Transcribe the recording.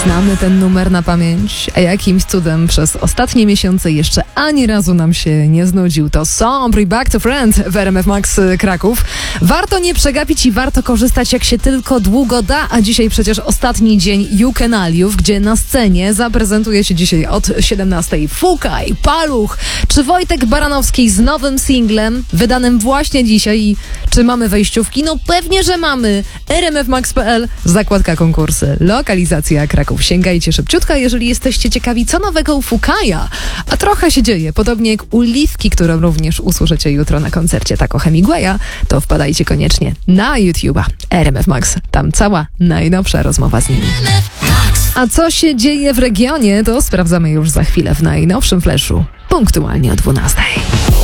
Znamy ten numer na pamięć, a jakimś cudem przez ostatnie miesiące jeszcze ani razu nam się nie znudził. To Sombre Back to Friend w RMF Max Kraków. Warto nie przegapić i warto korzystać jak się tylko długo da, a dzisiaj przecież ostatni dzień Jukenaliów, gdzie na scenie zaprezentuje się dzisiaj od 17:00 Fukaj, Paluch czy Wojtek Baranowski z nowym singlem wydanym właśnie dzisiaj. I czy mamy wejściówki? No pewnie, że mamy. rmfmax.pl, zakładka konkursy, lokalizacja Kraków. Sięgajcie szybciutko, jeżeli jesteście ciekawi, co nowego u Fukaja. A trochę się dzieje, podobnie jak u Liwki, którą również usłyszycie jutro na koncercie Taco Hemingwaya, to wpadajcie koniecznie na YouTube'a RMF Max. Tam cała najnowsza rozmowa z nimi. A co się dzieje w regionie, to sprawdzamy już za chwilę w najnowszym flashu, punktualnie o 12:00.